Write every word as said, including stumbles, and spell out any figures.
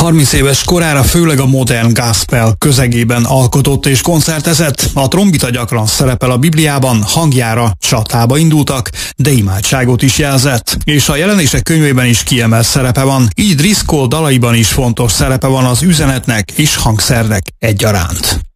harminc éves korára főleg a modern gospel közegében alkotott és koncertezett. A trombita gyakran szerepel a Bibliában, hangjára csatába indultak, de imádságot is jelzett, és a jelenések könyvében is kiemelt szerepe van, így Driscoll dalaiban is fontos szerepe van az üzenetnek és hangszernek egyaránt.